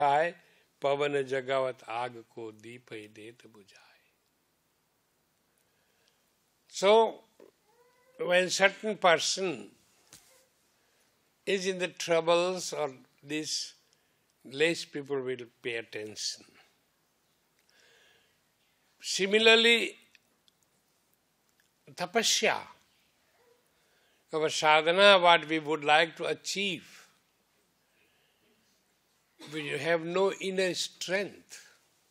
बुझाए, पवन जगावत आग को दीप ही देत बुझाए. So, when certain person is in the troubles or this, less people will pay attention. Similarly, tapasya, our sadhana, what we would like to achieve, we have no inner strength.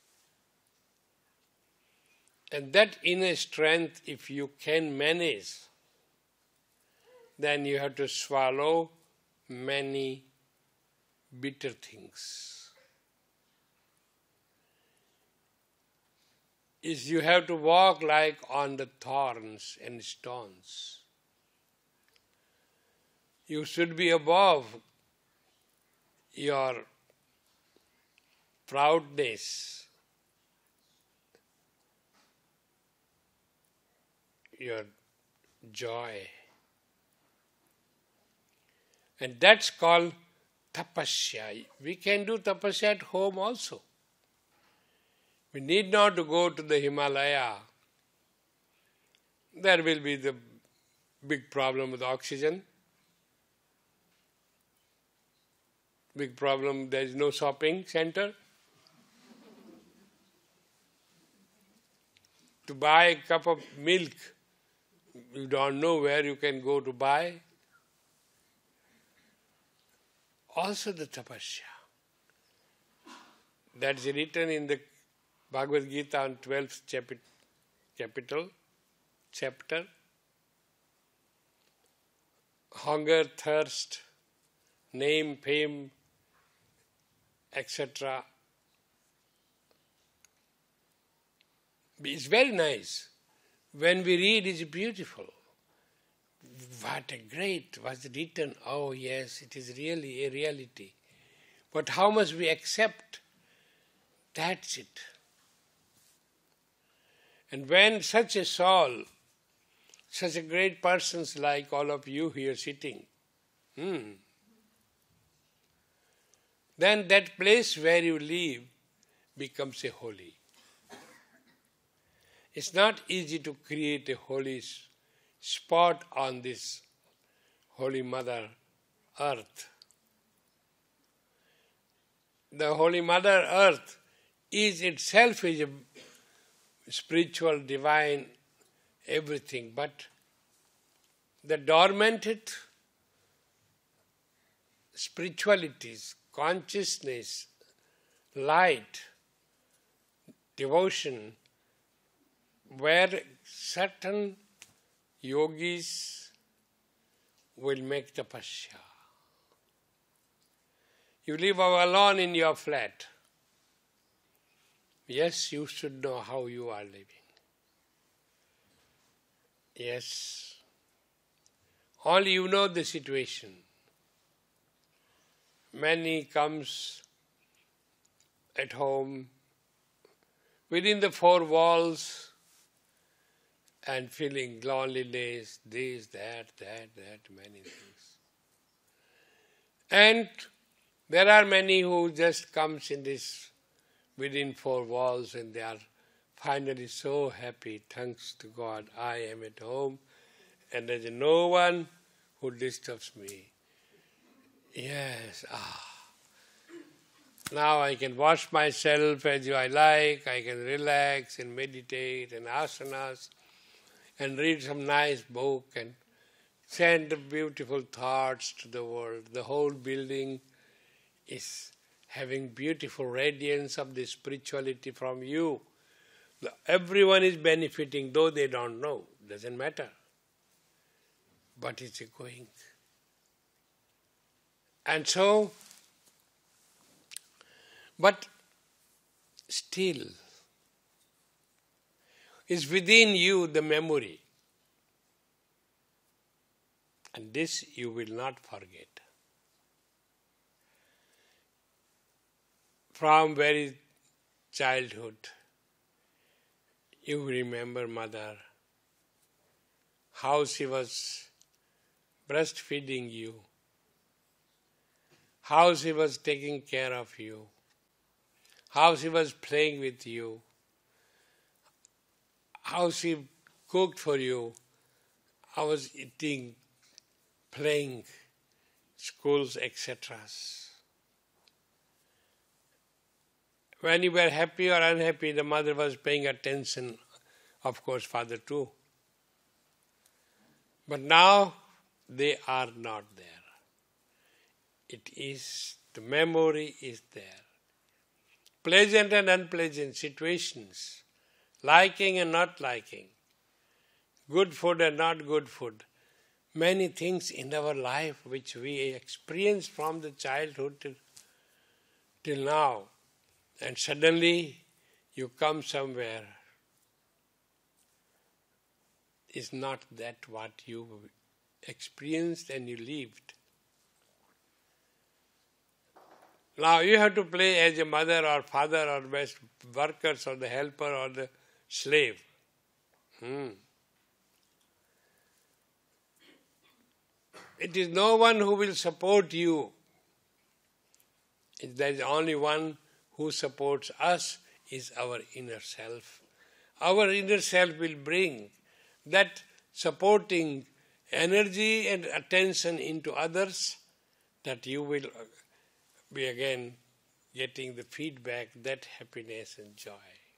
And that inner strength, if you can manage, then you have to swallow many bitter things. Is you have to walk like on the thorns and stones. You should be above your proudness, your joy. And that's called tapasya. We can do tapasya at home also. We need not to go to the Himalaya. There will be the big problem with oxygen. Big problem, there is no shopping center. To buy a cup of milk, you don't know where you can go to buy. Also the tapasya. That's written in the Bhagavad Gita on 12th chapter. Hunger, thirst, name, fame, etc. It's very nice. When we read, it's beautiful. What a great was written. Oh yes, it is really a reality. But how much we accept, that's it. And when such a soul, such a great persons like all of you here sitting, then that place where you live becomes a holy. It's not easy to create a holy spot on this Holy Mother Earth. The Holy Mother Earth is itself is a spiritual, divine, everything, but the dormanted spiritualities, consciousness, light, devotion, where certain yogis will make tapasya. You live alone in your flat. Yes, you should know how you are living. Yes. Only you know the situation. Many comes at home within the four walls and feeling loneliness, this, that, many things. And there are many who just comes in this within four walls and they are finally so happy, thanks to God, I am at home and there is no one who disturbs me. Yes, now I can wash myself as I like, I can relax and meditate and asanas and read some nice book and send beautiful thoughts to the world. The whole building is having beautiful radiance of the spirituality from you. Everyone is benefiting, though they don't know. Doesn't matter. But it's going. And so, but still, is within you the memory. And this you will not forget. From very childhood, you remember mother, how she was breastfeeding you, how she was taking care of you, how she was playing with you, how she cooked for you. I was eating, playing, schools, etc. When you were happy or unhappy, the mother was paying attention, of course, father too. But now they are not there. It is, the memory is there. Pleasant and unpleasant situations, liking and not liking, good food and not good food, many things in our life which we experience from the childhood till now, and suddenly you come somewhere, is not that what you experienced and you lived. Now you have to play as a mother or father or best workers or the helper or the slave. It is no one who will support you. There is only one who supports us, is our inner self. Our inner self will bring that supporting energy and attention into others, that you will be again getting the feedback, that happiness and joy.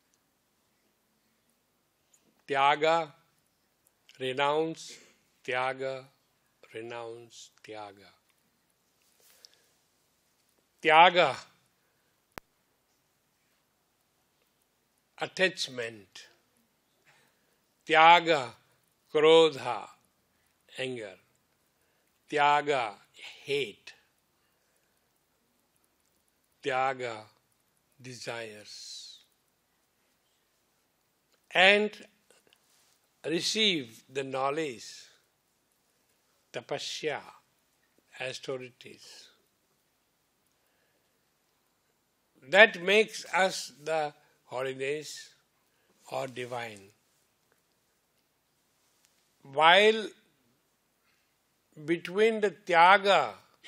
Tyaga, renounce, tyaga, renounce, tyaga. Tyaga, attachment. Tyaga, krodha, anger. Tyaga, hate. Tyaga, desires. And receive the knowledge, tapasya, austerities. That makes us the holiness or divine. While between the tyaga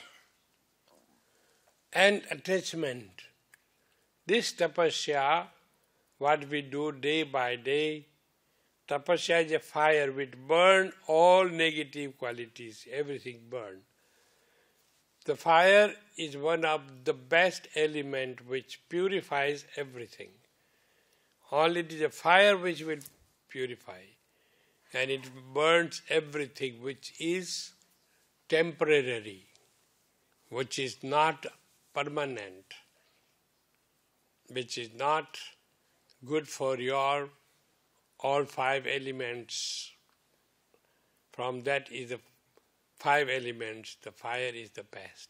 and attachment, this tapasya, what we do day by day, tapasya is a fire which burns all negative qualities, everything burns. The fire is one of the best element which purifies everything. Only it is a fire which will purify, and it burns everything which is temporary, which is not permanent, which is not good for your all five elements. From that is the 5 elements, the fire is the best.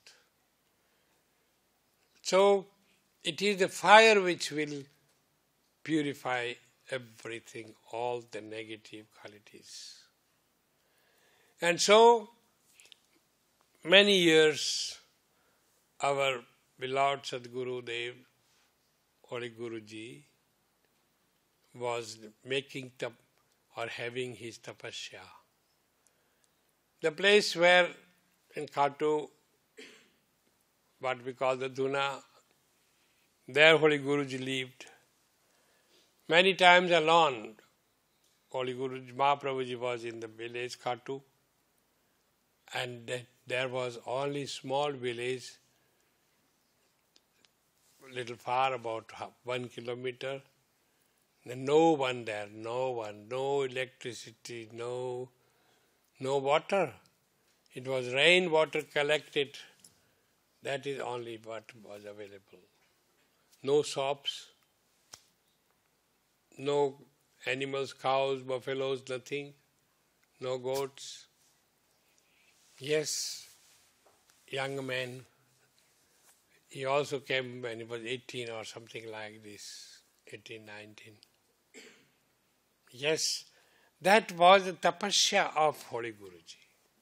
So it is the fire which will purify everything, all the negative qualities. And so many years our beloved Sadguru Dev, Holy Guruji, was making or having his tapasya. The place where in Khatu, what we call the Duna, there Holy Guruji lived. Many times alone, Holy Guruji, Mahaprabhuji was in the village Khatu, and there was only small village, little far, about 1 kilometer. No one there, no one, no electricity, no water. It was rain water collected. That is only what was available. No shops, no animals, cows, buffaloes, nothing, no goats. Yes, young man, he also came when he was 18 or something like this, 18, 19. Yes, that was the tapasya of Holy Guruji.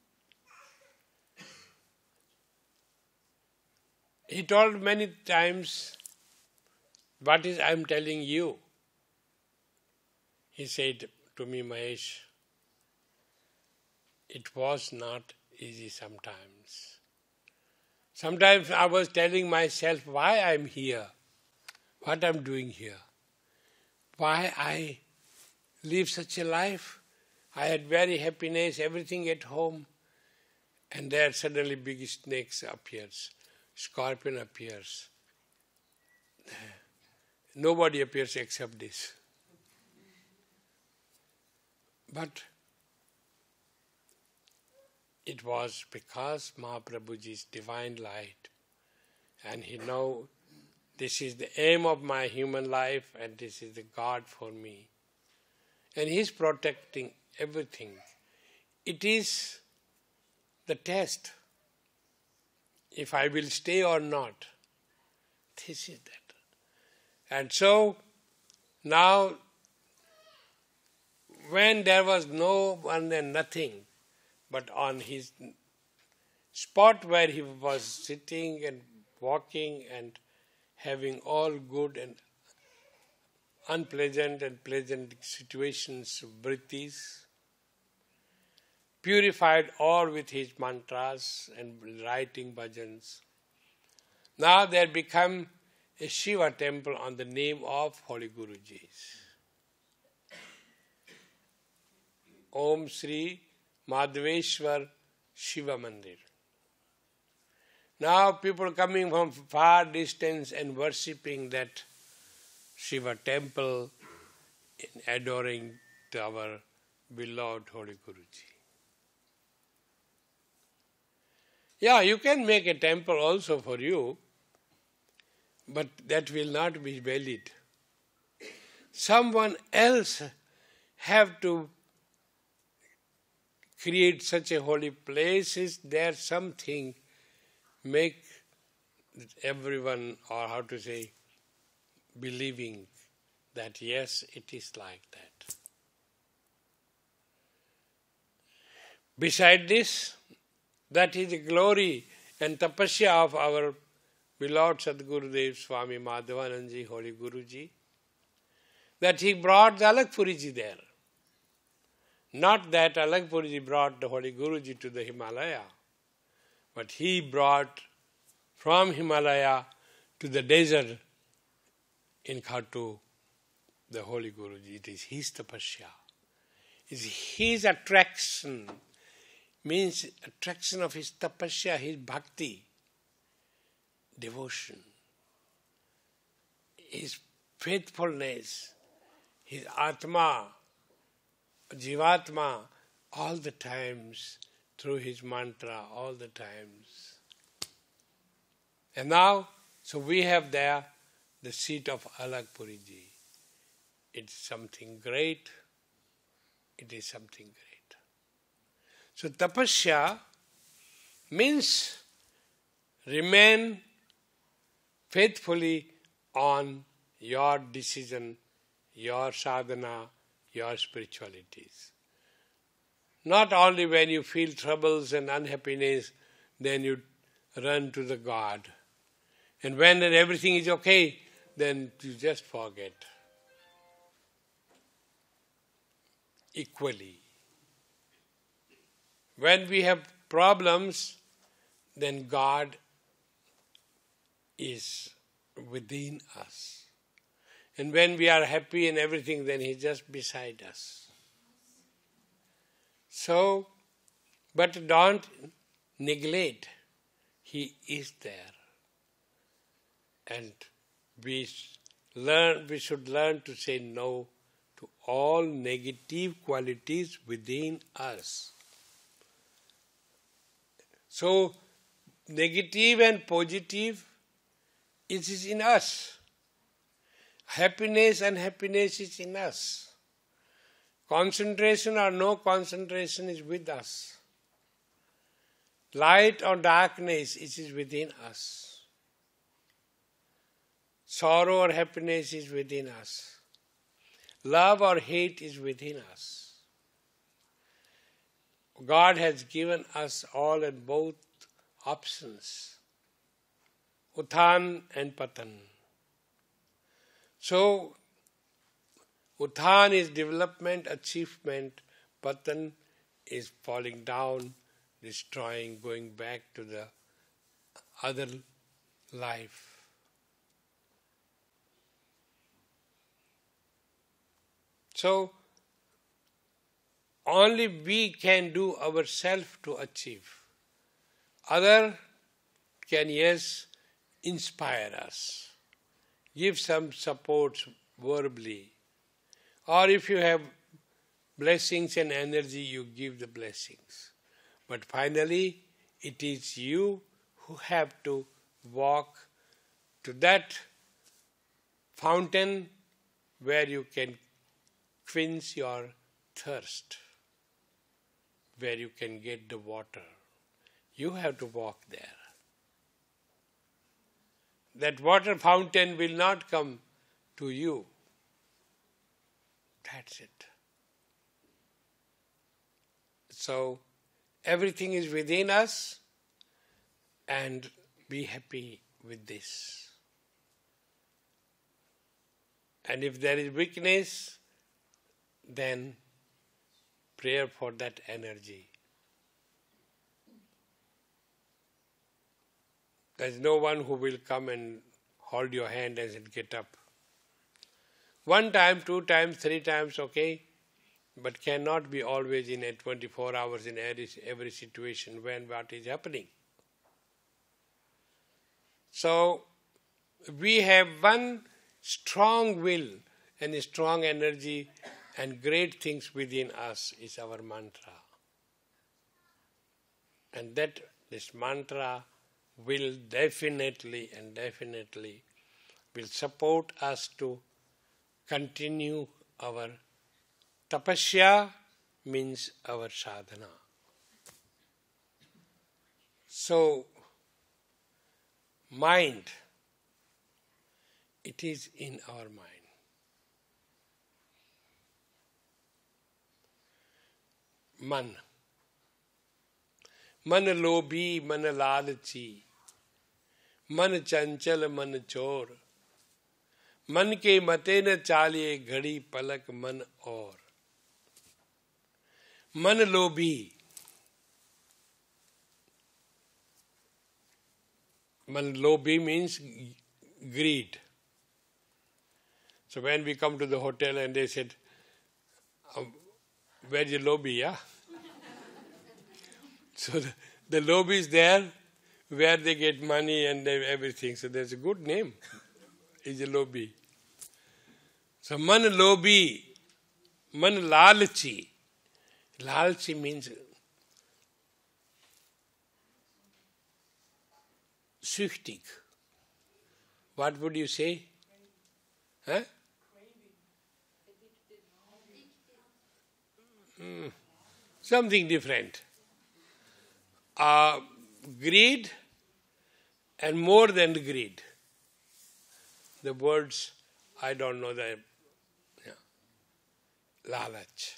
He told many times, what is I am telling you? He said to me, Mahesh, it was not easy sometimes. Sometimes I was telling myself why I am here, what I'm doing here? Why I live such a life? I had very happiness, everything at home, and there suddenly big snakes appears, scorpion appears. Nobody appears except this. But it was because Mahaprabhuji's divine light, and he know this is the aim of my human life and this is the God for me. And he's protecting everything. It is the test. If I will stay or not. This is that. And so, now, when there was no one and nothing, but on his spot where he was sitting and walking and having all good and unpleasant and pleasant situations, vrittis, purified all with his mantras and writing bhajans. Now there become a Shiva temple on the name of Holy Guruji's. Om Sri Madhaveshwar Shiva Mandir. Now people coming from far distance and worshipping that Shiva temple, in adoring our beloved Holy Guruji. Yeah, you can make a temple also for you, but that will not be valid. Someone else have to create such a holy place. Is there something make everyone, or how to say, believing that yes, it is like that. Beside this, that is the glory and tapasya of our beloved Sadgurudev Swami Madhavanandji, Holy Guruji, that he brought the Alakpuriji there. Not that Alakpuriji brought the Holy Guruji to the Himalaya, but he brought from Himalaya to the desert in Khatu the Holy Guruji. It is his tapasya. It is his attraction, means attraction of his tapasya, his bhakti, devotion, his faithfulness, his atma, jivatma, all the times, through his mantra, all the times. And now, so we have there the seat of Alakpuriji. It's something great. It is something great. So tapasya means remain faithfully on your decision, your sadhana, your spiritualities. Not only when you feel troubles and unhappiness, then you run to the God. And when everything is okay, then you just forget. Equally. When we have problems, then God is within us. And when we are happy and everything, then He is just beside us. So, but don't neglect. He is there. And we should learn to say no to all negative qualities within us. So, negative and positive, it is in us. Happiness and unhappiness is in us. Concentration or no concentration is with us. Light or darkness, it is within us. Sorrow or happiness is within us. Love or hate is within us. God has given us all and both options, Uthan and Patan. So, Uthan is development, achievement, Patan is falling down, destroying, going back to the other life. So, only we can do ourselves to achieve. Other can, yes, inspire us, give some support verbally. Or if you have blessings and energy, you give the blessings. But finally, it is you who have to walk to that fountain where you can quench your thirst, where you can get the water. You have to walk there. That water fountain will not come to you. That's it. So, everything is within us, and be happy with this. And if there is weakness, then prayer for that energy. There is no one who will come and hold your hand and say, get up. 1 time, 2 times, 3 times, okay, but cannot be always in a 24 hours in every situation when what is happening. So, we have one strong will and a strong energy and great things within us is our mantra. And that this mantra will definitely will support us to continue our tapasya, means our sadhana. So, mind, it is in our mind. Man. मन लोभी मन लालची, मन चंचल मन चोर, मन के मते न चालिए घड़ी पलक मन और. मन लोभी. Man lobi means greed. So when we come to the hotel and they said, where is the lobby, yeah? So the lobby is there where they get money and everything. So there's a good name, is a lobby. So man lobi, man lalchi. Lalchi means süchtig. What would you say? Huh? Something different. Greed and more than greed. The words, I don't know the lalach.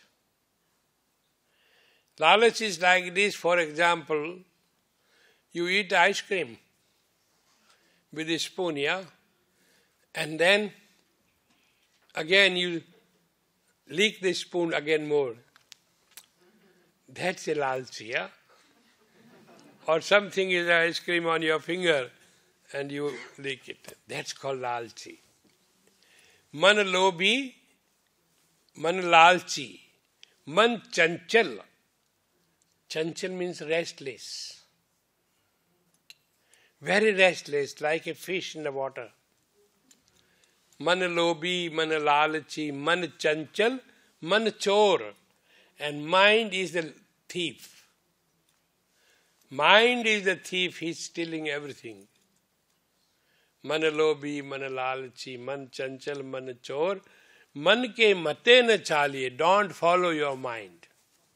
Lalach is like this, for example, you eat ice cream with a spoon, yeah? And then again you lick the spoon again more. That's a lalchi, yeah? Or something is ice cream on your finger and you lick it. That's called lalchi. Man lobi, man lalchi, man chanchal. Chanchal means restless. Very restless, like a fish in the water. Man lobi, man lalchi, man chanchal, man chor. And mind is the thief. Mind is the thief, he's stealing everything. Man lobi, man lalchi, man chanchal, man chor. Man ke mate na chaliye, don't follow your mind.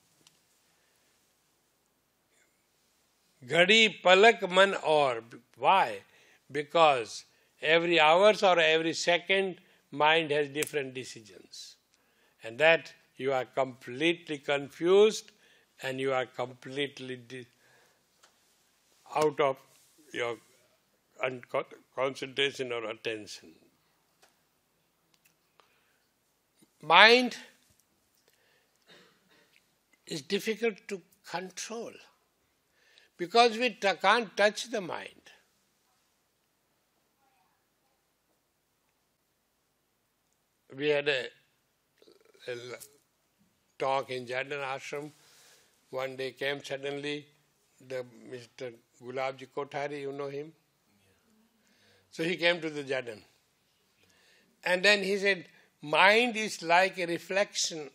Ghadi palak man aur. Why? Because every hour or every second, mind has different decisions. And that you are completely confused and you are completely out of your concentration or attention. Mind is difficult to control because we can't touch the mind. We had a talk in Jardin Ashram. One day came suddenly the Mr. Gulabji Kothari, you know him? So he came to the Jardin. And then he said, mind is like a reflection.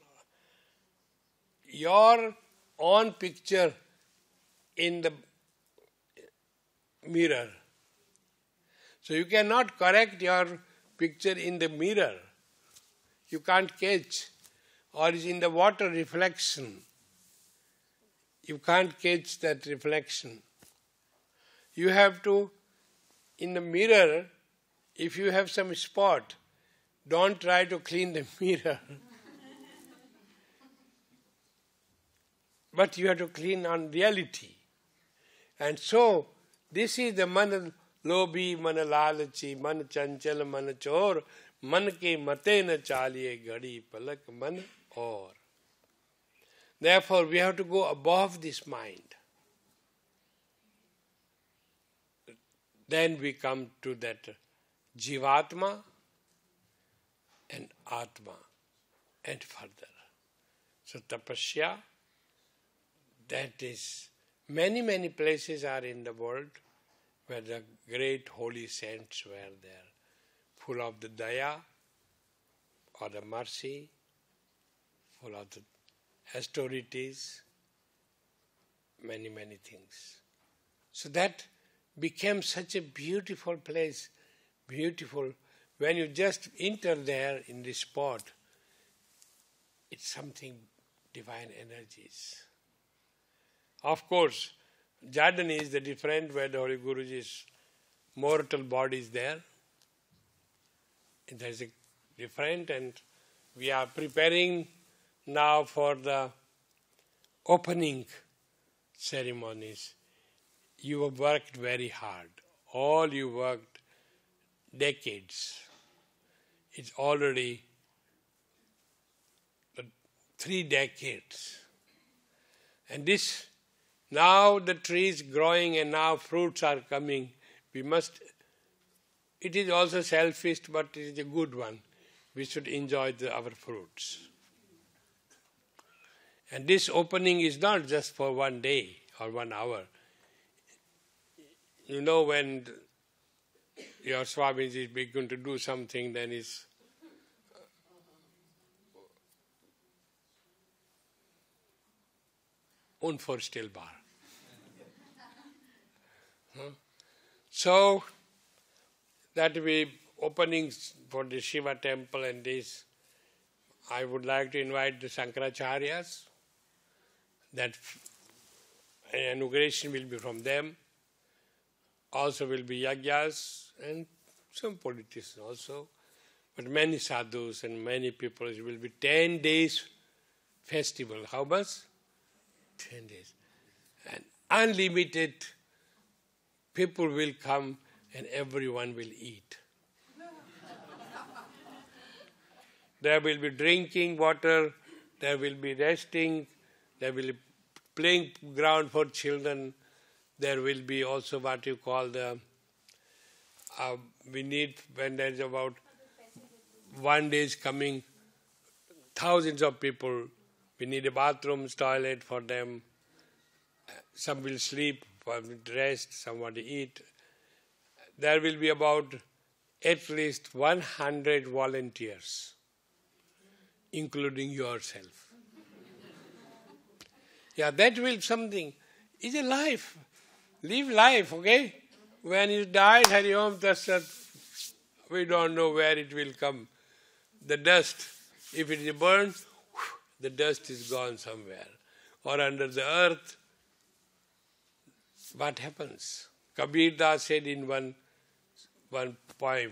Your own picture in the mirror. So you cannot correct your picture in the mirror. You can't catch. Or is in the water reflection. You can't catch that reflection. You have to, in the mirror, if you have some spot, don't try to clean the mirror. But you have to clean on reality. And so, this is the man lobhi, man lalachi, man chanchal, man chor, man ke mate na chaliye ghadi palak man or. Therefore, we have to go above this mind. Then we come to that Jivatma and Atma and further. So tapasya, that is, many places are in the world where the great holy saints were there, full of the daya or the mercy, full of the austerities, many things. So that became such a beautiful place, beautiful. When you just enter there in this spot, it's something divine energies. Of course, Jardin is the different where the Holy Guruji's mortal body is there. There is a different, and we are preparing now for the opening ceremonies. You have worked very hard. All you worked decades. It's already 3 decades. And this, now the tree is growing and now fruits are coming. We must, it is also selfish, but it is a good one. We should enjoy our fruits. And this opening is not just for 1 day or 1 hour. You know, when your Swamiji is begun to do something, then it's unvorstellbar. So, that will be openings for the Shiva temple and this. I would like to invite the Shankaracharyas. That inauguration will be from them. Also will be yagyas and some politicians also. But many sadhus and many people. It will be 10 days festival. How much? 10 days. And unlimited people will come and everyone will eat. There will be drinking water, there will be resting, there will be playing ground for children, there will be also what you call the, we need, when there is about 1 day is coming, thousands of people, we need a bathroom, toilet for them, some will sleep, some will rest, some want to eat. There will be about at least 100 volunteers, including yourself. Yeah, that will something. It's a life. Live life, okay? When you die, Hari Om Tatsat, we don't know where it will come. The dust, if it is burned, the dust is gone somewhere. Or under the earth, what happens? Kabir Das said in one poem,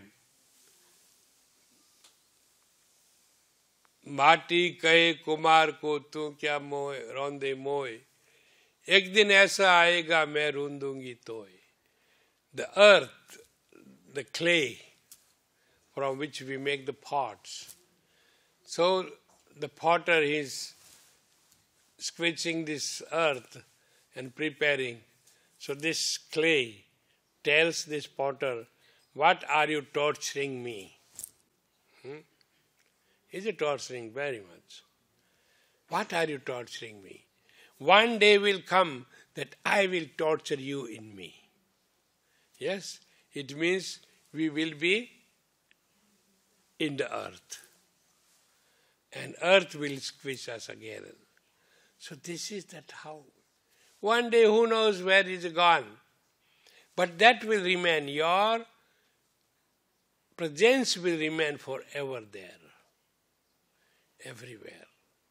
माटी कहे कुमार को तू क्या मोए रौंदे मोए एक दिन ऐसा आएगा मैं रूंदूंगी तोय. The earth, the clay from which we make the pots. So the potter is squeezing this earth and preparing. So this clay tells this potter, what are you torturing me? Is it torturing very much? What are you torturing me? One day will come that I will torture you in me. Yes, it means we will be in the earth. And earth will squish us again. So this is that how. One day who knows where is gone. But that will remain. Your presence will remain forever there. Everywhere.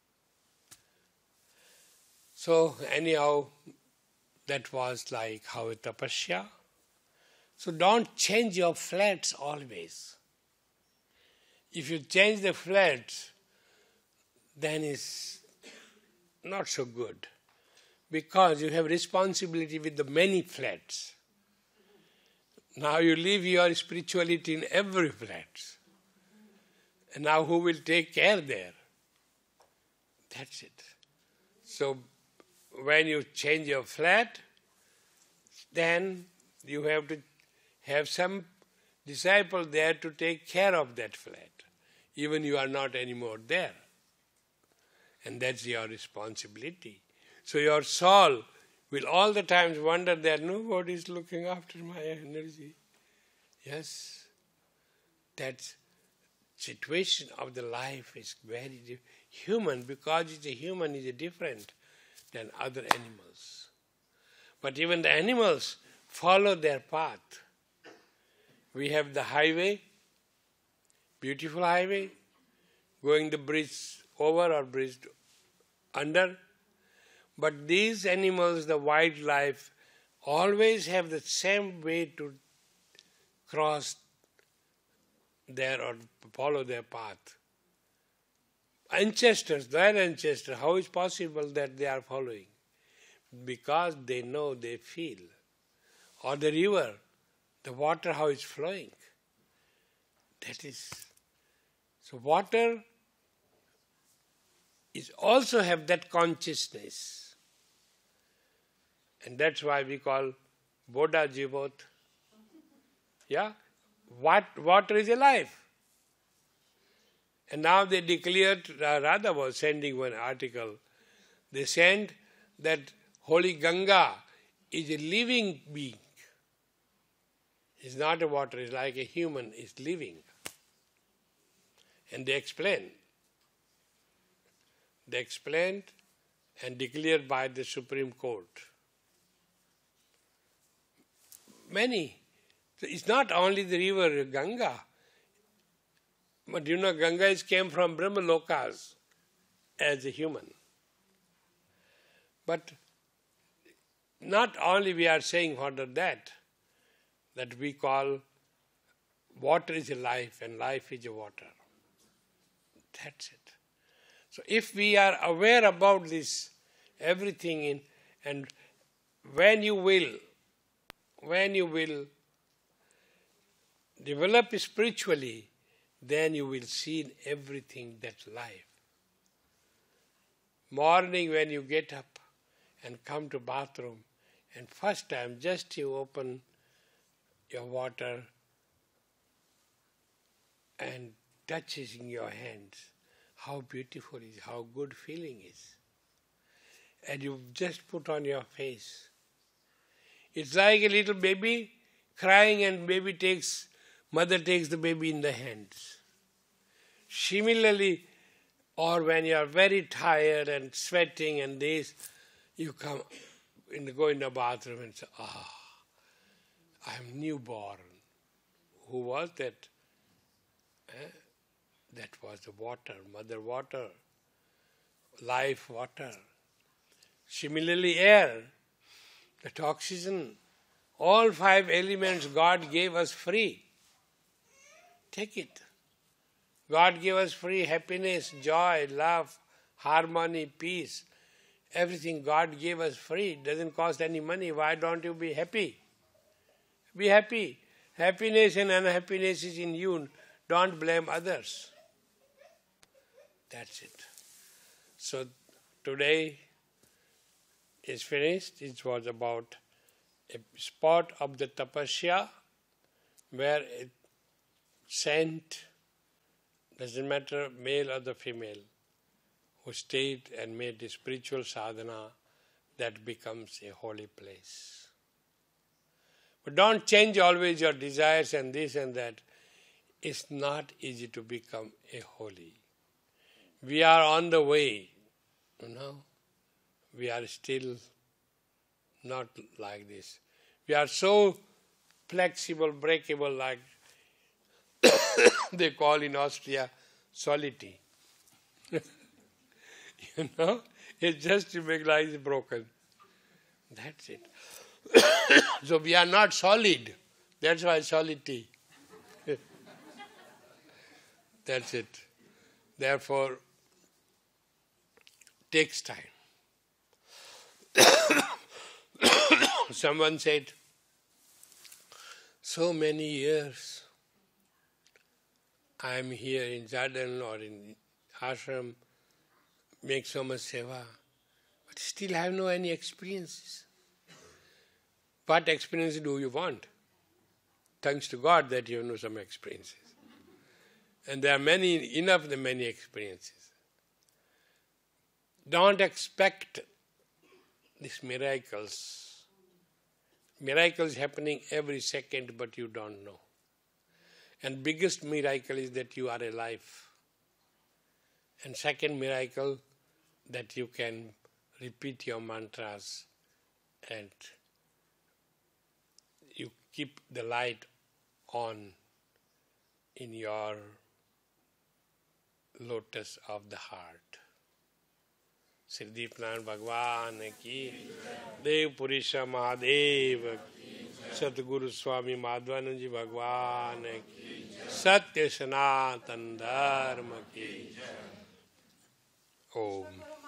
So anyhow, that was like how a tapasya. So don't change your flats always. If you change the flats, then it's not so good. Because you have responsibility with the many flats. Now you leave your spirituality in every flat. And now who will take care there? That's it. So when you change your flat, then you have to have some disciple there to take care of that flat. Even you are not anymore there. And that's your responsibility. So your soul will all the times wonder that nobody is looking after my energy. Yes, that situation of the life is very human, because it's a human is different than other animals. But even the animals follow their path. We have the highway, beautiful highway, going the bridge over or bridge under. But these animals, the wildlife, always have the same way to cross there or follow their path. Ancestors, their ancestors, how is possible that they are following? Because they know, they feel. Or the river, the water, how it's flowing. That is. So water is also have that consciousness. And that's why we call Bodha Jivot. Yeah? Water is alive. And now they declared, Radha was sending one article, they sent that Holy Ganga is a living being. It's not a water, it's like a human, it's living. And they explained. They explained and declared by the Supreme Court. Many. So it's not only the river Ganga, but Ganga came from Brahma Lokas as a human. But not only we are saying further that we call water is a life and life is a water. That's it. So if we are aware about this, everything and when you will develop spiritually, then you will see everything that's life. Morning when you get up and come to bathroom, and first time just you open your water and touches in your hands, how beautiful it is, how good feeling is. And you just put on your face. It's like a little baby crying and mother takes the baby in the hands. Similarly, or when you are very tired and sweating and this, you go in the bathroom and say, I am newborn. Who was that? That was the water, mother water, life water. Similarly, air, that oxygen, all 5 elements God gave us free. Take it. God gave us free happiness, joy, love, harmony, peace. Everything God gave us free. It doesn't cost any money. Why don't you be happy? Be happy. Happiness and unhappiness is in you. Don't blame others. That's it. So today is finished. It was about a spot of the tapasya where it sent doesn't matter male or the female, who stayed and made the spiritual sadhana, that becomes a holy place. But don't change always your desires and this and that. It's not easy to become a holy. We are on the way, We are still not like this. We are so flexible, breakable, like they call in Austria, solidity. It's just to make life broken. That's it. So we are not solid. That's why solidity. That's it. Therefore, takes time. Someone said, so many years I am here in Jardin or in ashram, make so much seva, but still I have no any experiences. What experience do you want? Thanks to God that you know some experiences. And there are many experiences. Don't expect these miracles. Miracles happening every second, but you don't know. And biggest miracle is that you are alive. And second miracle, that you can repeat your mantras and you keep the light on in your lotus of the heart. Sri Deepnand Bhagwan ki, Dev Purisha Mahadev, Satguru Swami Madhvananji Bhagwan ki, Satya Sanatan Dharma ki. Om.